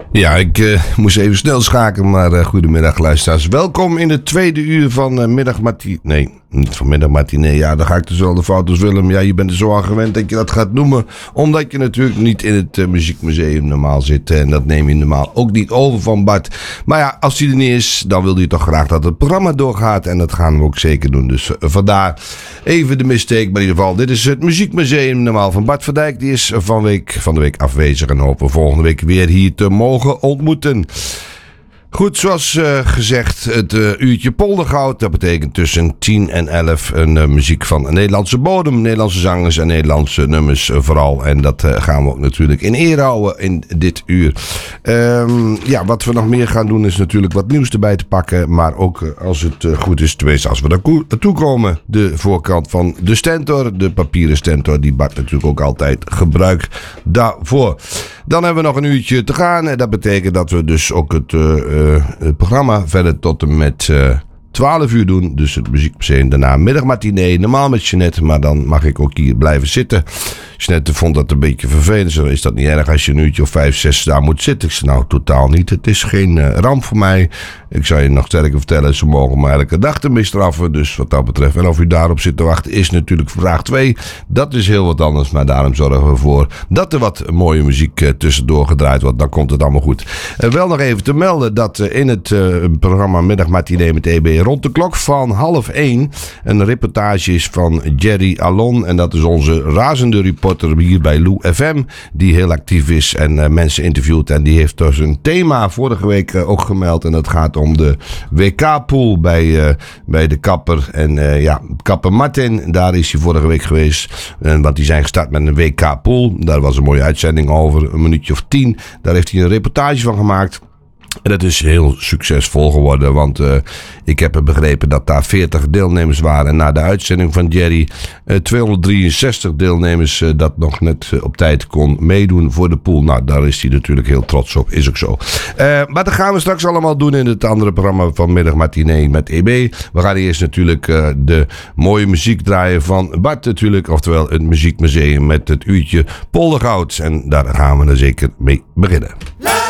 Ja, ik moest even snel schakelen, maar goedemiddag luisteraars. Welkom in het tweede uur van middagmatinee. Nee, niet van middagmatinee. Ja, dan ga ik dus wel de fout als Willem. Ja, je bent er zo aan gewend dat je dat gaat noemen. Omdat je natuurlijk niet in het muziekmuseum normaal zit. En dat neem je normaal ook niet over van Bart. Maar ja, als die er niet is, dan wil je toch graag dat het programma doorgaat. En dat gaan we ook zeker doen. Dus vandaar even de mistake. Maar in ieder geval, dit is het muziekmuseum normaal van Bart van Dijk. Die is van de week afwezig en hopen volgende week weer hier te mogen ontmoeten. Goed, zoals gezegd, het uurtje Poldergoud. Dat betekent tussen 10 en 11 een muziek van een Nederlandse bodem. Nederlandse zangers en Nederlandse nummers vooral. En dat gaan we ook natuurlijk in ere houden in dit uur. Ja, wat we nog meer gaan doen is natuurlijk wat nieuws erbij te pakken. Maar ook als het goed is, tenminste als we daartoe komen. De voorkant van de Stentor. De papieren Stentor die Bart natuurlijk ook altijd gebruikt daarvoor. Dan hebben we nog een uurtje te gaan. En dat betekent dat we dus ook het programma verder tot en met 12 uur doen. Dus het muziekmuseum daarna middagmatinee. Normaal met Jeanette, maar dan mag ik ook hier blijven zitten. Jeanette vond dat een beetje vervelend. Zo is dat niet erg als je een uurtje of 5, 6 daar moet zitten. Ik zei nou totaal niet. Het is geen ramp voor mij. Ik zou je nog sterker vertellen. Ze mogen me elke dag ermee straffen. Dus wat dat betreft. En of u daarop zit te wachten is natuurlijk vraag 2. Dat is heel wat anders. Maar daarom zorgen we ervoor dat er wat mooie muziek tussendoor gedraaid wordt. Dan komt het allemaal goed. Wel nog even te melden dat in het programma Middagmatinee met EB rond de klok van 12:30 een reportage is van Jerry Alon. En dat is onze razende reporter hier bij Lou FM. Die heel actief is en mensen interviewt. En die heeft dus een thema vorige week ook gemeld. En dat gaat om de WK-pool bij de kapper. En ja, kapper Martin, daar is hij vorige week geweest. Want die zijn gestart met een WK-pool. Daar was een mooie uitzending over, een minuutje of 10. Daar heeft hij een reportage van gemaakt. En dat is heel succesvol geworden, want ik heb begrepen dat daar 40 deelnemers waren. En na de uitzending van Jerry 263 deelnemers dat nog net op tijd kon meedoen voor de pool. Nou, daar is hij natuurlijk heel trots op, is ook zo. Maar dat gaan we straks allemaal doen in het andere programma van Middagmatinee met EB. We gaan eerst natuurlijk de mooie muziek draaien van Bart natuurlijk. Oftewel het muziekmuseum met het uurtje Poldergoud. En daar gaan we er zeker mee beginnen.